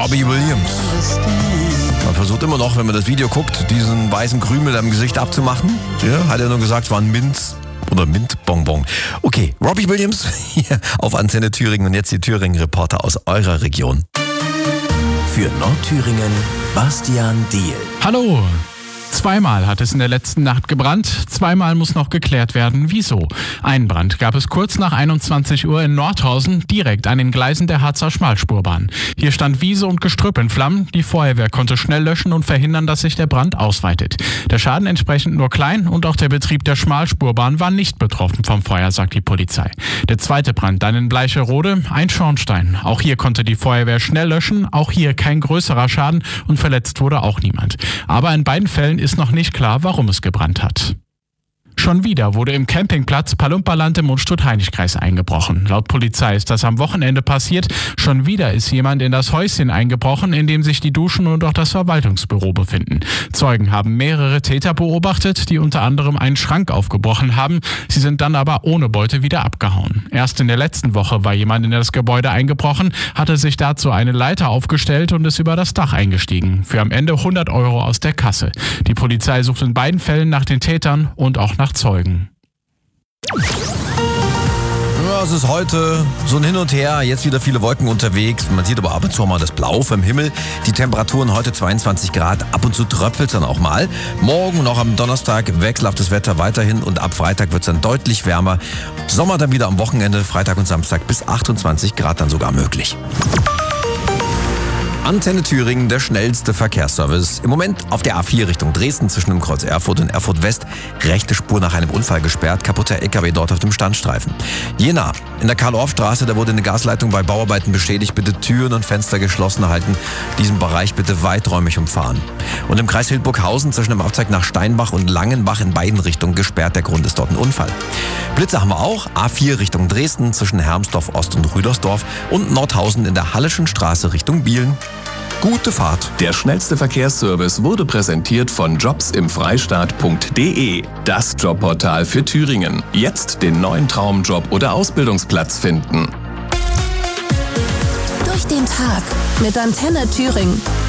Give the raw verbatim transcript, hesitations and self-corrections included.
Robbie Williams. Man versucht immer noch, wenn man das Video guckt, diesen weißen Krümel am Gesicht abzumachen. Ja, hat er nur gesagt, es war ein Minz oder Mintbonbon. Okay, Robbie Williams hier auf Antenne Thüringen und jetzt die Thüringen-Reporter aus eurer Region. Für Nordthüringen, Bastian Diehl. Hallo! Zweimal hat es in der letzten Nacht gebrannt, zweimal muss noch geklärt werden, wieso. Einen Brand gab es kurz nach einundzwanzig Uhr in Nordhausen, direkt an den Gleisen der Harzer Schmalspurbahn. Hier stand Wiese und Gestrüpp in Flammen, die Feuerwehr konnte schnell löschen und verhindern, dass sich der Brand ausweitet. Der Schaden entsprechend nur klein und auch der Betrieb der Schmalspurbahn war nicht betroffen vom Feuer, sagt die Polizei. Der zweite Brand dann in Bleicherode, ein Schornstein. Auch hier konnte die Feuerwehr schnell löschen, auch hier kein größerer Schaden und verletzt wurde auch niemand. Aber in beiden Fällen ist noch nicht klar, warum es gebrannt hat. Schon wieder wurde im Campingplatz Palumperland im Unstrut-Hainich-Kreis eingebrochen. Laut Polizei ist das am Wochenende passiert. Schon wieder ist jemand in das Häuschen eingebrochen, in dem sich die Duschen und auch das Verwaltungsbüro befinden. Zeugen haben mehrere Täter beobachtet, die unter anderem einen Schrank aufgebrochen haben. Sie sind dann aber ohne Beute wieder abgehauen. Erst in der letzten Woche war jemand in das Gebäude eingebrochen, hatte sich dazu eine Leiter aufgestellt und ist über das Dach eingestiegen. Für am Ende hundert Euro aus der Kasse. Die Polizei sucht in beiden Fällen nach den Tätern und auch nach Zeugen. Ja, es ist heute so ein Hin und Her, jetzt wieder viele Wolken unterwegs. Man sieht aber ab und zu mal das Blau vom Himmel. Die Temperaturen heute zweiundzwanzig Grad, ab und zu tröpfelt es dann auch mal. Morgen und auch am Donnerstag wechselhaftes Wetter weiterhin und ab Freitag wird es dann deutlich wärmer. Sommer dann wieder am Wochenende, Freitag und Samstag bis achtundzwanzig Grad dann sogar möglich. Antenne Thüringen, der schnellste Verkehrsservice. Im Moment auf der A vier Richtung Dresden zwischen dem Kreuz Erfurt und Erfurt West. Rechte Spur nach einem Unfall gesperrt, kaputter L K W dort auf dem Standstreifen. Jena, in der Karl-Orff-Straße, da wurde eine Gasleitung bei Bauarbeiten beschädigt. Bitte Türen und Fenster geschlossen halten. Diesen Bereich bitte weiträumig umfahren. Und im Kreis Hildburghausen zwischen dem Abzweig nach Steinbach und Langenbach in beiden Richtungen gesperrt. Der Grund ist dort ein Unfall. Blitze haben wir auch. A vier Richtung Dresden zwischen Hermsdorf Ost und Rüdersdorf und Nordhausen in der Halleschen Straße Richtung Bielen. Gute Fahrt. Der schnellste Verkehrsservice wurde präsentiert von jobs im freistaat punkt de, das Jobportal für Thüringen. Jetzt den neuen Traumjob oder Ausbildungsplatz finden. Durch den Tag mit Antenne Thüringen.